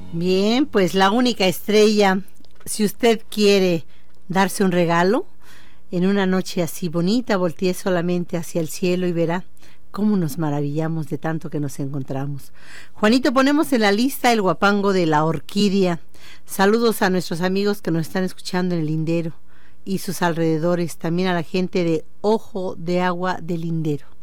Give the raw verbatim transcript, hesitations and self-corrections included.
Bien, pues la única estrella, si usted quiere darse un regalo, en una noche así bonita, voltee solamente hacia el cielo y verá cómo nos maravillamos de tanto que nos encontramos. Juanito, ponemos en la lista el guapango de la orquídea. Saludos a nuestros amigos que nos están escuchando en el Lindero y sus alrededores, también a la gente de Ojo de Agua del Lindero.